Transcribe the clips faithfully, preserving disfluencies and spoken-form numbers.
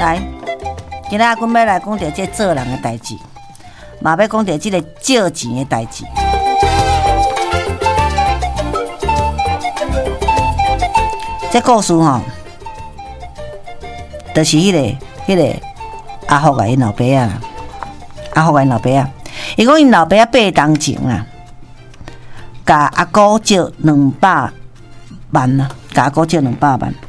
来，今仔阮要来讲到这做人的代志，嘛要讲到这个借钱的代志。这故事吼，就是迄、那个、迄、那个阿福啊，因老爸啊，阿福啊，因老爸啊，伊讲因老爸啊八当前啊，甲阿姑借两百万啊，甲阿姑借两百万。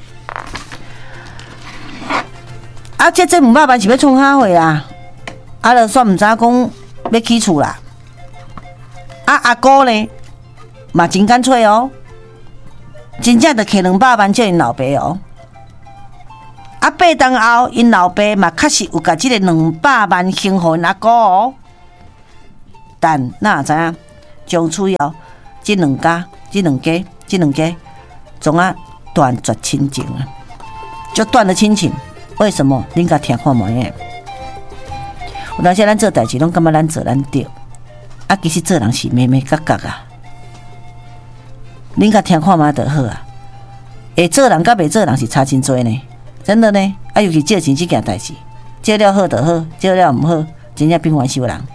啊，这这两百万是要创啥货啊？啊，就煞毋知讲要起厝啦。啊，阿姑呢，嘛真干脆哦。真正就摕两百万借因老爸哦，啊八当后因老爸嘛确实有甲即个两百万还互因阿姑哦，但哪知影从此后，即两家、即两家、即两家，总啊断绝亲情啊，就断了亲情。为什么？恁甲听看卖诶？有当时咱做代志，拢感觉咱做咱对，啊其实做人是咩咩角角啊。恁甲听看嘛就好啊！会做人甲袂做人是差真多呢，真的呢。啊，尤其借钱这件代志，借了好就好，借了唔好，真正变冤仇人。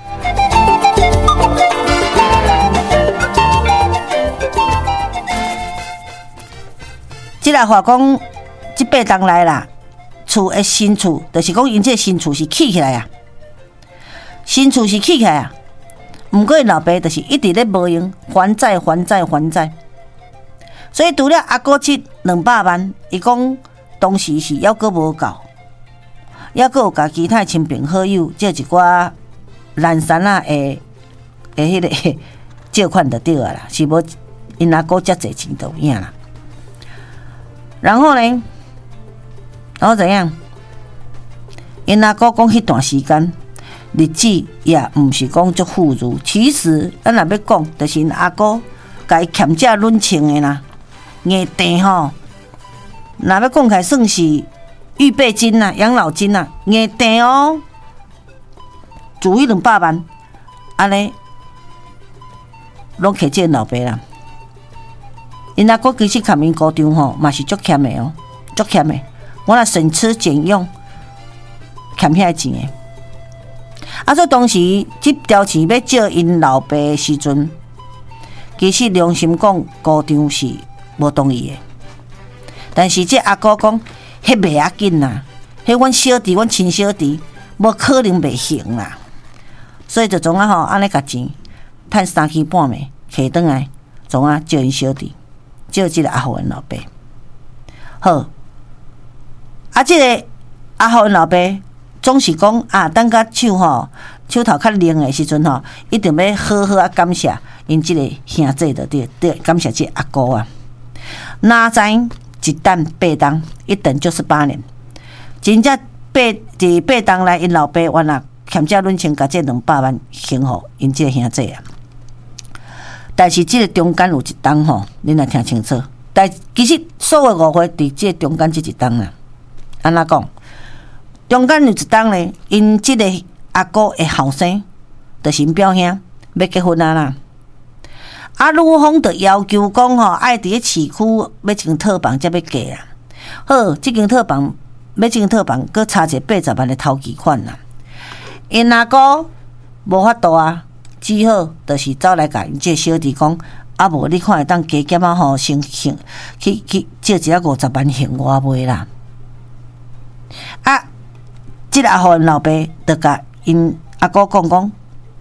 即个话讲，即八当来啦，厝的新厝，就是讲因这新厝是起起来啊，新厝是起起来啊。毋过因老爸就是一直咧无用，还债还债还债。所以除了阿姑这两百万，伊讲当时是还阁无够，还阁有甲其他亲朋好友借一寡烂山啊的的迄个借款就对啊啦，是无因阿姑遮侪钱就有影啦。然后呢，然后怎样？因阿姑讲迄段时间日子也毋是讲足富裕，其实咱若要讲，就是因阿姑甲伊欠债论清的啦。硬地吼，若要讲起来算是预备金呐、养老金呐，硬地哦，足迄两百万，安尼拢摕这老爸啦。因阿哥其实欠因高中吼，嘛是足欠的哦，足欠的。我若省吃俭用，欠遐钱的。啊，所以当时这条钱要借因老爸的时阵，其实良心讲，高中是无同意的，但是这阿姑讲，迄袂要紧啦，迄阮小弟，阮亲小弟，无可能袂行啦，所以就总啊吼，安尼甲钱趁三更半暝，摕转来，总啊借因小弟，借即个阿福因老爸。好，啊，即、这个阿福因老爸总是讲啊，等甲手吼，手头较冷的时阵吼，一定要好好啊感谢因即个兄弟的对对，感谢即阿姑啊。哪知一等八当，一等就是八年。真正八伫八当来，因老爸原来欠债论清，甲这两百万还互因这个兄弟啊。但是这个中间有一当吼，恁来听清楚。但其实所有误会伫这中间这一当啦。安怎讲？中间有一当呢，因这个阿姑的后生，就是因表兄要结婚啊啦。啊，女方就要求讲吼，爱伫个市区要一间套房才要嫁啊。好，这间套房要这间套房，佮差一八十万的头期款啦。因阿姑无法度啊，只好就是走来甲因这小弟讲，啊无你看会当加减啊吼，先还去去借一个五十万还我买啦。啊，即个阿福因老爸就甲因阿姑讲讲，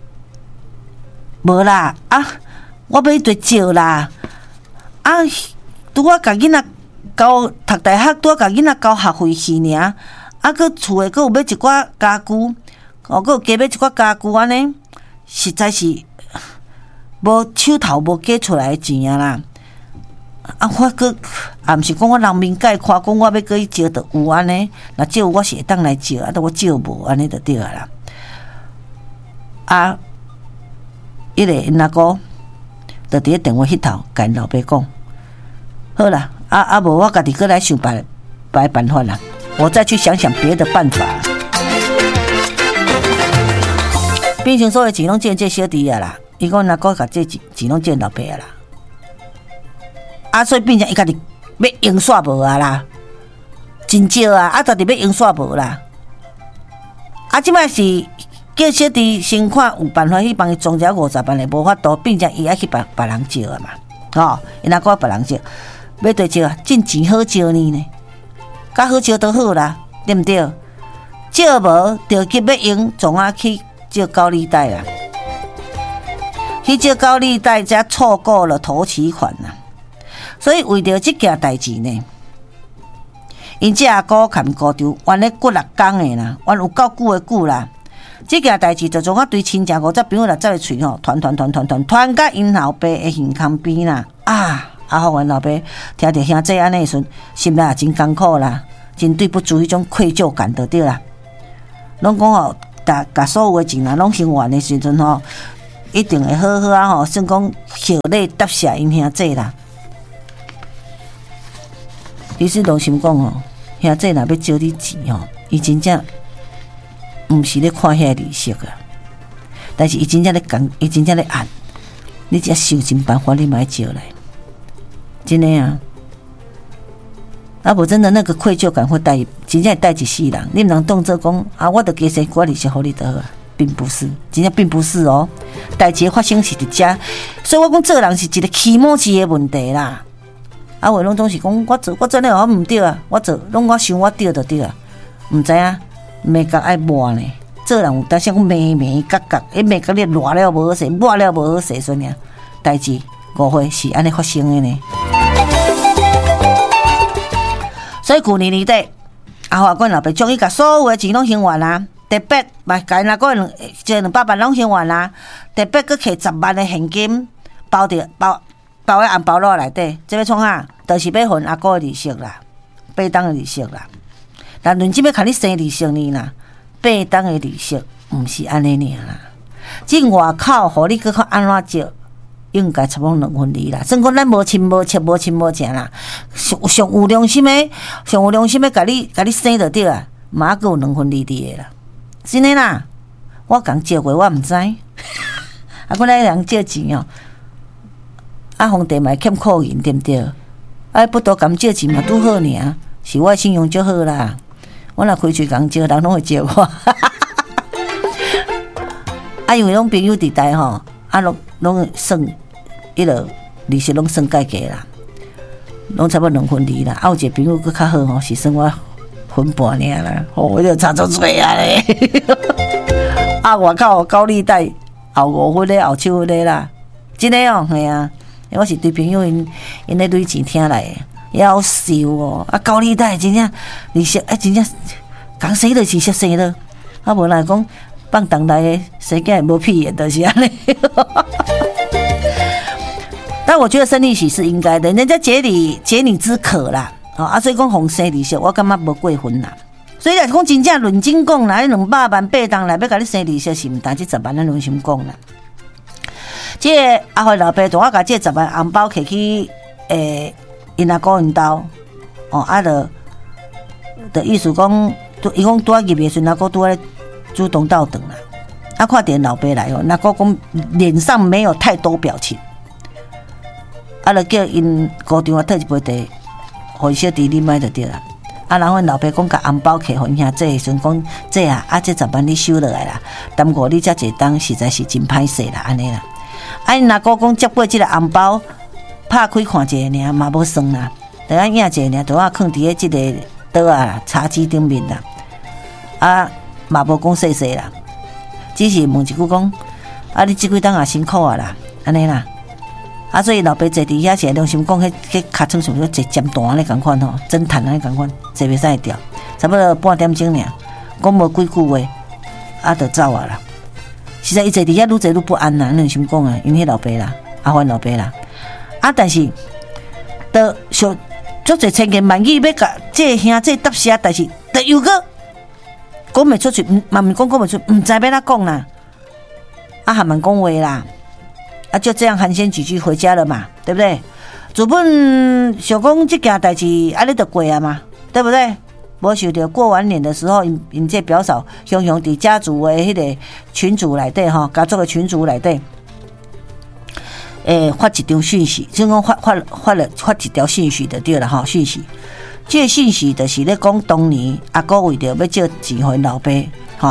无啦啊。我要对借啦，啊！拄啊，甲囡仔交读大学，拄啊，甲囡仔交学费去尔，啊，佮厝诶，佮有买一寡家具，哦，佮有加买一寡家具安尼，实在是无手头无加出来诶钱啊啦！啊，我佮也毋是讲我人面界看，讲我要佮伊借着有安尼，若借有我是会当来借，啊，但我借无安尼就对啊啦。啊，迄个因阿姑。就伫咧电话迄头，甲因老爸讲，好啦，啊啊无我家己过来想别别办法啦，我再去想想别的办法。变成所有钱拢借这小弟啊啦，伊讲阿哥甲这钱钱拢借老爸啊啦，啊所以变成伊家己要用煞无啊啦，真少啊，啊到底要用煞无啦， 啊，即摆是叫小弟先看有办法去帮伊装只五十万的，无法度，并且伊爱去别别人借啊嘛，吼，因若个别人借，要对借啊，真钱好借呢呢，较好借都好啦，对毋对？借无着急要用，总啊去借高利贷啦，去借高利贷才错过了头期款呐。所以为着即件代志呢，因这阿哥含高潮，冤咧过六工的啦，冤有够久的久啦。即件代志就从我对亲戚五十朋友六十个喙吼，团团团团团团到因老爸的胸腔边啦。啊，啊好，阮老爸听着兄弟安尼时，心内也真艰苦啦，真对不住迄种愧疚感就对啦。拢讲吼，甲甲所有的钱啊，拢还完的时阵吼，一定会好好啊吼，算讲谢礼答谢因兄弟啦。其实老实讲吼，兄弟若要借你钱吼，伊真正毋是咧看遐利息啊，但是伊真正咧讲，伊真正咧按，你只想尽办法你买借来，真的啊！啊，无真的那个愧疚感会带，真正会带一世人。你毋能当作讲啊，我著加些我利息互你得啊，并不是，真正并不是哦。代志发生是伫遮，所以我讲做人是一个起毛期的问题啦。啊，话拢总是讲我做，我做咧我毋对啊，我做拢我想我对就对啊，毋知影眉角爱抹呢。做人有当时讲眉眉角角，迄眉角你抹了无好势，抹了无好势，所以呢，代志误会是安尼发生的呢。所以旧年年底，阿华阮老爸终于甲所有的钱拢还完啦，特别嘛，甲因阿哥两这两百万拢还完啦，特别佫摕十万的现金包着包包喺红包袋内底，这要创啥？就是要还阿哥的利息啦，八档的利息啦。但论即要看你生利息呢啦，八档的利息毋是安尼尔啦，即外口互你佫较安怎借？应该差不多两分利啦，算讲咱无亲无切无亲无情啦，上上有良心的，上有良心的，甲你甲你生就对啊，嘛佫有两分利伫的啦，真的啦，我共借过，我毋知，啊，阮来人借钱哦，啊，皇帝嘛欠苦银对毋对？啊，不多共借钱嘛拄好尔，是我信用足好啦，我若开喙共借，人拢会借我，啊，因为拢朋友伫台吼。啊，拢拢算，迄落利息拢算价价啦，拢差不多两分利啦。啊，有一个朋友佫较好吼，是算我分半尔啦，吼、哦，我就差足多啊咧。啊，外口高利贷后五分咧，后七分咧啦，真诶哦，系啊，我是对朋友因因咧累钱听来的，夭寿哦。啊，高利贷真正利息，啊，真正讲生了是实生了，啊，无来讲。放当来的谁敢无屁眼的是安尼？但我觉得生利息是应该的，人家解你解你之渴啦，啊，所以讲红生利息，我感觉无过分啦。所以来讲真正论斤讲啦，两百万八档来要甲你生利息是毋单止十万，咱论心讲啦。即个阿辉老爸同我甲即十万红包摕去诶，因阿哥因兜，哦，啊，着的意思讲，伊讲拄啊入的时阵，阿哥拄啊。主动到等了，啊，看点老爸来哦，那个讲脸上没有太多表情，啊，就叫因高中啊特一杯茶，互小弟你买就对啦。啊，然后老爸讲甲红包摕互兄这时阵讲这啊，啊这十万你收落来啦，耽误你遮一当实在是真歹势啦，安尼啦。啊，因阿哥讲接过即个红包，拍开看一下尔，嘛无算啦，等下影一下尔，等下放伫咧即个桌啊茶几顶面啦，啊。嘛无讲细细啦，只是问一句讲，啊，你即几档也辛苦啊啦，安尼啦，啊，所以老爸坐伫遐是良心讲，迄迄尻川上坐尖弹安尼共款吼，针炭安尼共款，坐袂使掉，差不多半点钟尔，讲无几句话，啊，就走啊啦。实在伊坐伫遐愈坐愈不安啦，良心讲啊，因迄老爸啦，阿欢老爸啦，啊，但是，都小足侪千言万语要甲这兄这答谢，但是，都又个。讲袂出去，嘛毋讲讲袂出，毋知要哪讲啦。啊，还蛮讲话啦，啊，就这样寒暄几句回家了嘛，对不对？主本想讲这件代志，啊，你就过啊嘛，对不对？无想到过完年的时候，因因这表嫂雄雄伫家族的迄个群组内底吼，家族的群组内底，诶、欸，发一条讯息，就讲发发发了发一条讯息就对了哈，讯息。这个信息就是咧讲，当年阿哥为着要借钱还老爸，吼，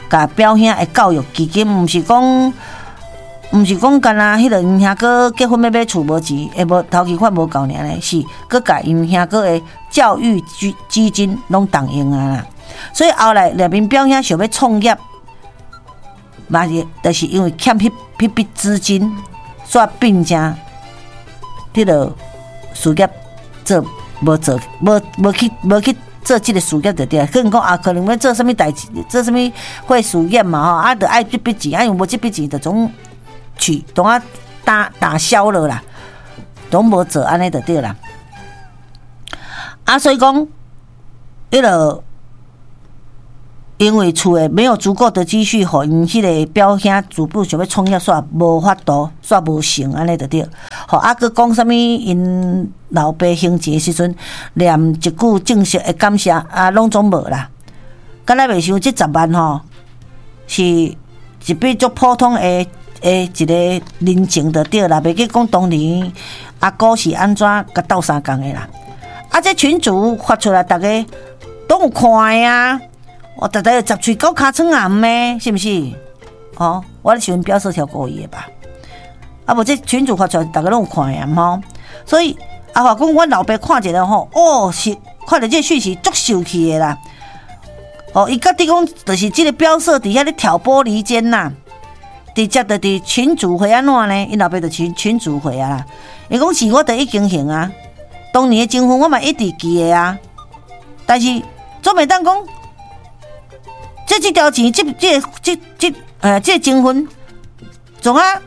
甲表兄的教育基金，毋是讲。毋是讲干那迄个因兄哥结婚要买厝无钱，会无头期款无够尔咧，是佮甲因兄哥的教育基基金拢动用啊啦。所以后来两边表兄想要创业，嘛是就是因为欠迄迄笔资金，所以变成迄个事业做无做，无无去无去做即个事业就对。可能讲啊，可能要做啥物代志，做啥物会事业嘛吼，啊，着爱这笔钱，啊，因为无这笔钱，就总。去都啊打打消了啦，都无做安尼就对啦。啊，所以讲，迄个因为厝诶没有足够的积蓄，互因迄个表兄逐步想要创业，煞无法度，煞无成安尼就对。吼啊，佮讲啥物因老爸兴济诶时阵，念一句正式诶感谢啊，拢总无啦。敢若袂想即十万吼，是一笔足普通诶。诶，一个人情就对啦，袂记讲当年阿姑是安怎甲斗相共的啦。啊，这群主发出来，大家都有看的啊。我逐个十喙九尻川暗的，是毋是？哦，我咧想表示条故意的吧。啊，无这群主发出来，大家拢有看的吼。所以阿华讲，阮老爸看一个吼，哦，是看到这讯息足生气的啦。哦，伊甲你讲，就是这个表示底下咧挑拨离间呐。直接就伫群主会安怎呢？因老爸就群群主会啊啦。伊讲是我都已经行啊，当年的征婚我嘛一直记的啊。但是总袂当讲，这这条钱，这这这这呃，这征婚，总啊，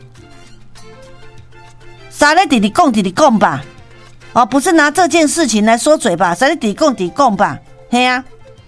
啥咧直直讲直直讲吧。哦，不是拿这件事情来说嘴吧，啥咧直直讲直直讲吧，嘿啊。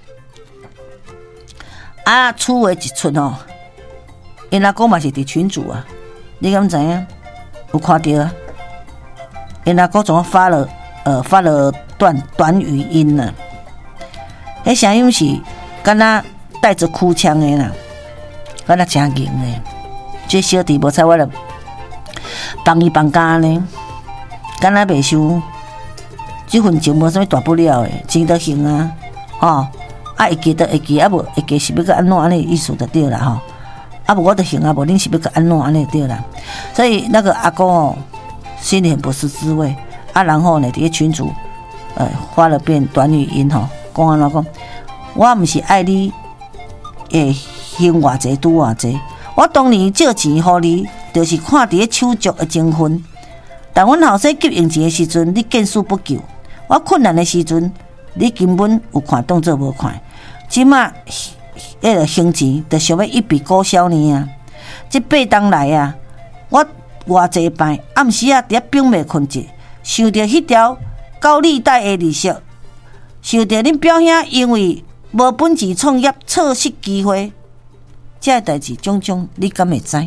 啊，厝的一寸哦。因阿公嘛是伫群主啊，你敢知影？有看到啊？因阿公总发了呃发了段短语音呢，迄声音是敢若带着哭腔的啦，敢若真硬的。这小弟无采我了，帮伊帮家呢，敢若袂想，这份情无啥物大不了的，真得行啊，哦，啊会记得会记，啊无会记是要个安怎安尼意思就对啦吼。啊，无我就行啊，无恁是要个安怎安尼对啦。所以那个阿公哦，心里很不是滋味啊。然后呢，伫群组呃发了遍短语音吼，讲安怎讲，我毋是爱你诶，行偌济拄偌济。我当年借钱互你，就是看伫手足诶情分。但阮后生急用钱诶时阵，你见识不救；我困难诶时阵，你根本有看当作无看。即马。迄个行钱，就想要一笔勾销呢啊！这八冬来啊，我偌济摆暗时啊，伫冰袂困着，想着迄条高利贷的利息，想着恁表兄因为无本钱创业，错失机会，这代志种种，你敢会知？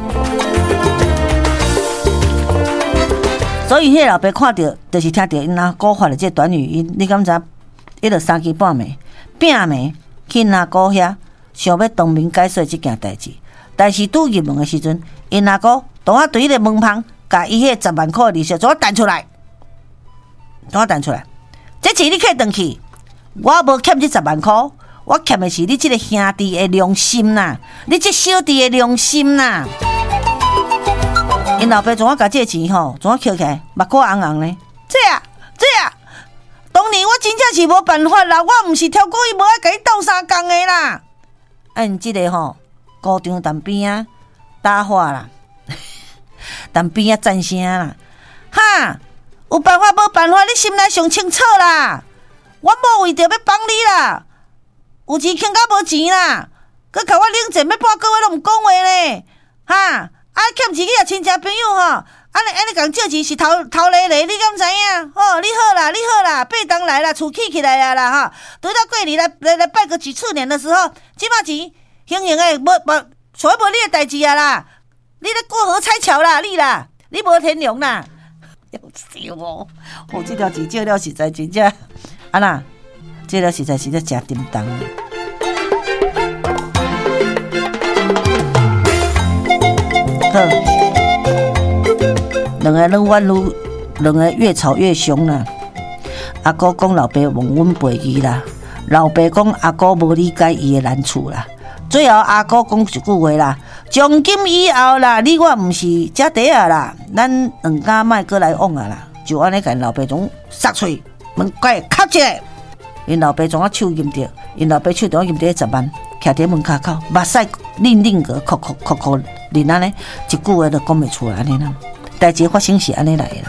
所以，迄个老爸看到，就是听到因阿姑发的这短语音，你敢知？迄个三更半暝、拼暝去因阿姑遐。想要当面解说这件代志，但是拄入门的时阵，因阿哥当我对迄个门旁，甲伊迄十万块利息，怎弹出来？怎弹出来？这钱你可以转去，我无欠这十万块，我欠的是你这个兄弟的良心呐，你这小弟的良心呐。因老爸怎啊甲这钱吼，怎啊捡起来，目眶红红呢？这啊，这啊！当年我真正是无办法啦，我毋是挑故意无爱甲你斗相共的啦。按即个吼，高场当边啊打话啦，当边啊赞声啦，哈，有办法无办法，你心内上清楚啦。我无为着要帮你啦，有钱欠甲无钱啦，佮甲我冷静要半个月拢毋讲话咧，哈，啊欠钱去啊亲戚朋友吼，安尼安尼共借钱是头头咧咧，你敢知影？哦，你好啦，你好啦，八冬来啦，厝起起来啊啦哈！对到过年来来来拜个几次年的时候，即马钱行行诶，无无，所以无你诶代志啊啦！你咧过河拆桥啦，你啦，你无天良啦！要死我！我这条钱借了实在真正，啊啦，借了实在是咧真叮当。好。两个人弯路，两个越吵越凶啦。阿哥讲老爸忘阮陪伊啦，老爸讲阿哥无理解伊的难处啦。 最后阿哥讲一句话啦，从今以后啦，你我毋是食茶啊啦，咱两家莫过来往啊啦，就安尼甲因老爸总杀出去，门盖敲一下，因老爸总啊手淫着，因老爸手中淫着十万，徛伫门口口，目屎淋淋个，哭哭哭哭，连安尼一句话都讲袂出来安尼啦。代志发生是安尼来的啦。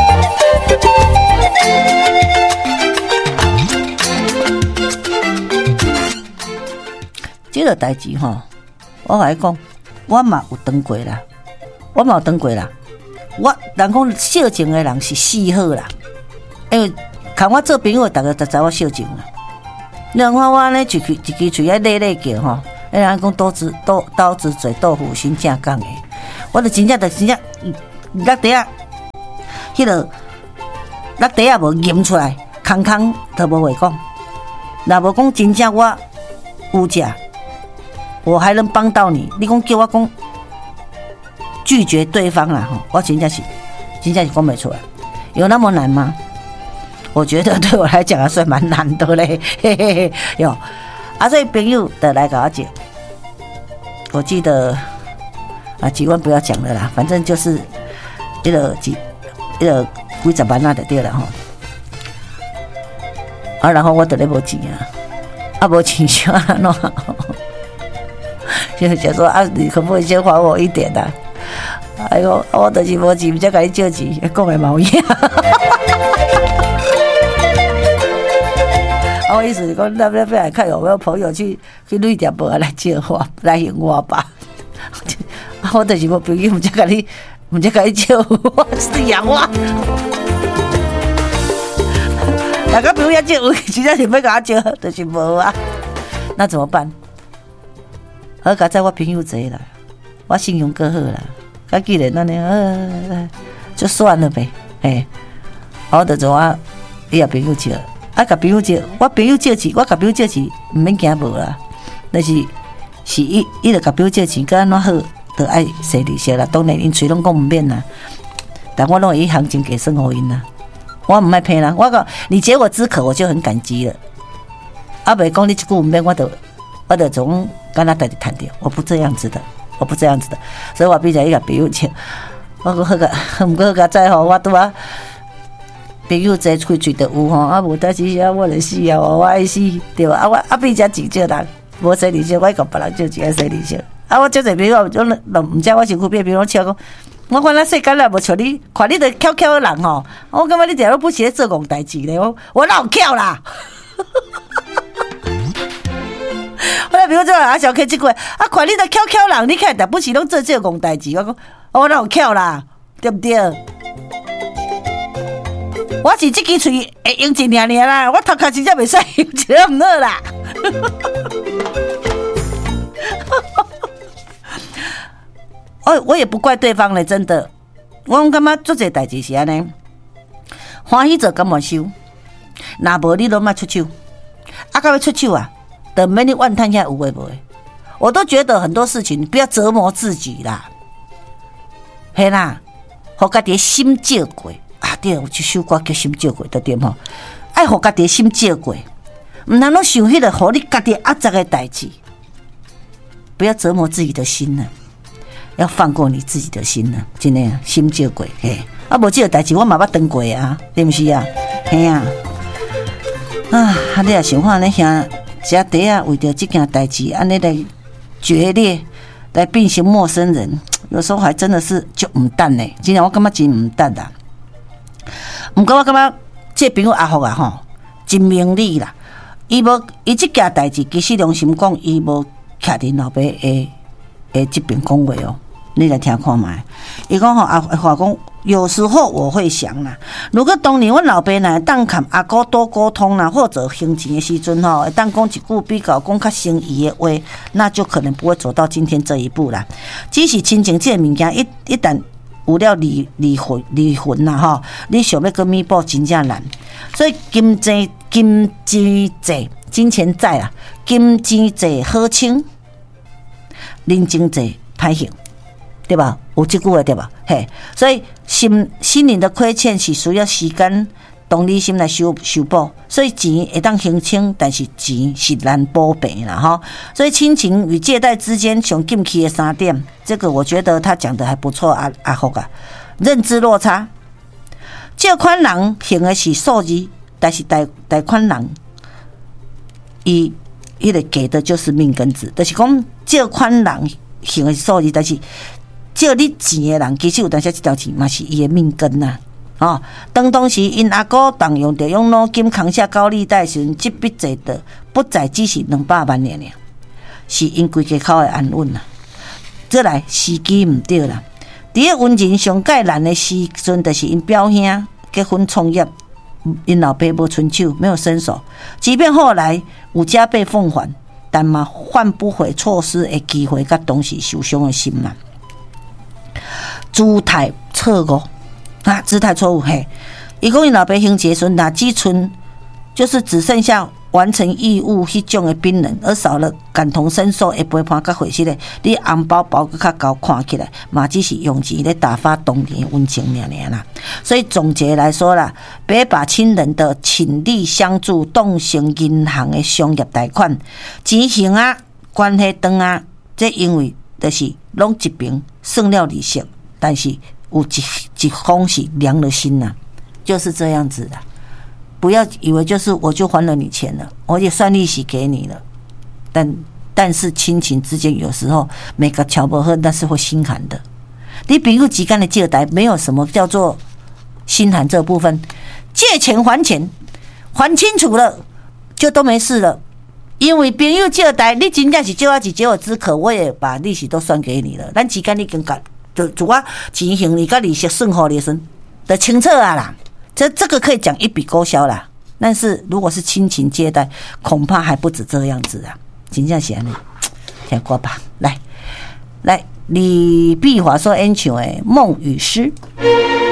这个代志吼，我甲你讲，我嘛有当过啦，我嘛有当过啦。我人讲孝敬的人是死好啦，因为看我做朋友，大家都知我孝敬啦。你看我安尼一支一支嘴啊咧咧叫吼，人讲刀子刀刀子嘴豆腐心正讲的，我就真正就真正落地啊，迄个落地啊无吟出来，空空都无话讲。若无讲真正我有食。我还能帮到你？你讲叫我讲拒绝对方啦，哈，我真正是真正是讲不出来，有那么难吗？我觉得对我来讲还算蛮难的嘞，嘿嘿嘿，有啊，所以朋友的来搞我讲，我记得啊，几万不要讲了啦，反正就是一个几一个几十万那就对了哈，啊，然后我得咧无钱啊，啊无钱就安怎？就想说啊，你可不可以先还我一点啊？哎呦，我就是无钱，才甲你借钱，讲的毛样。啊，我意思是讲，那边来看有没有朋友去去旅店无来借我，来还我吧。啊，我就是无朋友，唔才甲你，唔才甲你借我，是养我。大家朋友要借我，真正是要甲我借，就是无啊。那怎么办？好佳在我朋友侪啦，我信用够好啦。啊，既然安尼，呃，就算了呗。嘿，我就做啊，伊也朋友借，啊，甲朋友借，我朋友借钱，我甲朋友借钱，毋免惊无啦。但是是伊，伊就甲朋友借钱，佮安怎好，就爱踅利息啦。当然，因嘴拢讲毋免啦，但我拢会以行情给生活因啦。我毋爱骗啦，我讲你解我之渴，我就很感激了。啊，袂讲你一句毋免，我就我就从。跟他代志谈掉，我不这样子的，我不这样子的，所以我比较一个朋友钱，我讲好个，唔过好个再吼，我拄啊朋友在出去的有吼，啊无代志啊，我就死啊，我爱死对吧？啊我啊比较钱借人，无生利息，我甲别人借钱生利息，啊我借侪朋友，就唔知我身躯边朋友笑讲，我看咱世间啦无像你，看你的翘翘的人吼，我感觉你点都不是咧做戆代志咧，我我哪有翘啦？我来比如说啊，小 K 这句啊，看你的翘翘人，你看但不是拢做这戆代志，我讲我哪有翘啦，对不对？我是这支嘴会用一年年啦，我头壳真正袂使用一个唔好啦。哦，我也不怪对方嘞，真的，我感觉做这代志是安尼，欢喜做甘愿收，若无你都莫出手，啊，到要出手啊。等免你怨叹遐有诶无诶，我都觉得很多事情不要折磨自己啦，嘿啦，互家己心照过啊！对，有一首歌叫《心照过》，对对吼，爱互家己心照过，毋通拢想迄个互你家己压榨诶代志，不要折磨自己的心呢，要放过你自己的心呢，真诶心照过嘿，啊无即个代志我嘛捌当过啊，对毋是啊？嘿啊，啊，你也想看咧兄。食茶啊，为着这件代志，安尼来决裂，来变成陌生人，有时候还真的是就唔等呢。真正我感觉真唔等啦。唔过我感觉这朋友阿福啊吼，真明理啦。伊无伊这件代志，其实良心讲，伊无徛伫老爸诶诶这边讲话哦。你来听看卖，伊讲吼阿华讲，有时候我会想啦，如果当年阮老爸呢当看阿哥多沟通啦，或者行情的时阵吼，当讲一句比较讲较心仪的话，那就可能不会走到今天这一步啦。只是亲情这个物件，一一旦有了离离婚离婚啦吼，你想要跟弥补真正难。所以金钱金钱债，金钱债啊，金钱债好清，人情债歹行。对吧？有这句话对吧？嘿，所以心心灵的亏欠是需要时间同理心来修修补，所以钱会当还清，但是钱是难补赔啦哈。所以亲情与借贷之间上禁忌的三点，这个我觉得他讲的还不错。阿阿福啊，认知落差，借款人还的是数字，但是贷贷款人伊伊个给的就是命根子，就是讲借款人还的是数字，但是借你钱的人其实有当时这条钱嘛是伊的命根呐。哦，当当时因阿哥动用着用脑筋扛下高利贷时，这笔债的不再只是两百万尔，是因规家口的安稳啦。再来时机唔对啦，伫个温情上介难的时阵，就是因表兄结婚创业，因老爸无伸手，没有伸手，即便后来有加倍奉还，但嘛换不回错失的机会，甲当时受伤的心嘛。姿态错误。啊，姿态错误嘿！伊讲伊老爸行结孙，那只剩就是只剩下完成义务迄种的兵人，而少了感同身受的陪伴甲回息咧。你红包包搁较高看起来，嘛只是用钱咧打发当年温情尔尔啦。所以总结来说啦，别把亲人的倾力相助当成银行的商业贷款，钱行啊，关系长啊，这因为就是拢一边算了利息，但是。有一一方是凉了心呐、啊，就是这样子的。不要以为就是我就还了你钱了，我也算利息给你了，但但是亲情之间有时候每个巧不合，那是会心寒的。你比如几干的借贷，没有什么叫做心寒这部分，借钱还钱，还清楚了就都没事了。因为朋友借贷，你真正是借我一借我之可，我也把利息都算给你了。咱几干你跟讲。就主要钱行你甲利息算好的时的清澈啊啦，这这个可以讲一笔勾销啦。但是如果是亲情借贷，恐怕还不止这样子啊。真正是安尼，听歌吧，来来，李碧华所演唱的《梦与诗》。